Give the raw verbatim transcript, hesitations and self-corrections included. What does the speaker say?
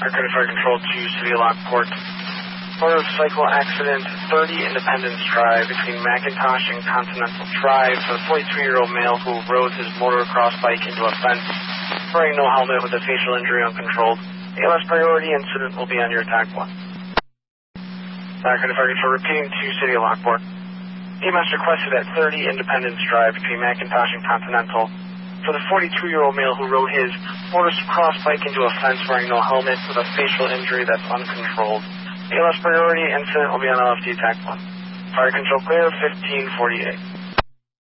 Credit Fire Control to City of Lockport. Motorcycle accident, thirty Independence Drive between McIntosh and Continental Drive for the forty-two-year-old male who rode his motocross bike into a fence, wearing no helmet with a facial injury uncontrolled. A L S priority incident will be on your attack one. Credit Fire Control repeating to City of Lockport. E M S requested at thirty Independence Drive between McIntosh and Continental for the forty-two-year-old male who rode his motocross bike into a fence wearing no helmet with a facial injury that's uncontrolled. A L S priority incident will be on L F T attack one. Fire control clear, fifteen forty-eight.